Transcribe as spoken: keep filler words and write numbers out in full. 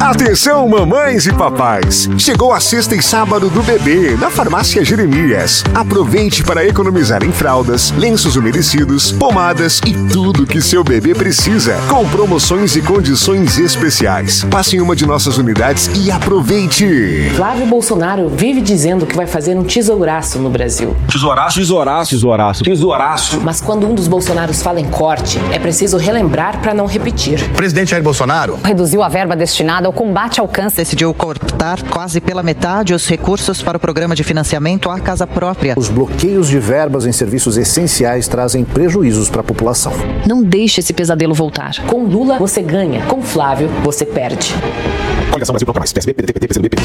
Atenção, mamães e papais! Chegou a sexta e sábado do bebê na Farmácia Jeremias. Aproveite para economizar em fraldas, lenços umedecidos, pomadas e tudo que seu bebê precisa, com promoções e condições especiais. Passe em uma de nossas unidades e aproveite! Flávio Bolsonaro vive dizendo que vai fazer um tesouraço no Brasil. Tesouraço, tesouraço, tesouraço, tesouraço. Mas quando um dos Bolsonaros fala em corte, é preciso relembrar para não repetir. O presidente Jair Bolsonaro reduziu a verba destinada ao combate ao câncer. Decidiu cortar quase pela metade os recursos para o programa de financiamento à casa própria. Os bloqueios de verbas em serviços essenciais trazem prejuízos para a população. Não deixe esse pesadelo voltar. Com Lula, você ganha. Com Flávio, você perde. Coligação Brasil Procura Mais. P S B, P D T, P T, P C do B, P D.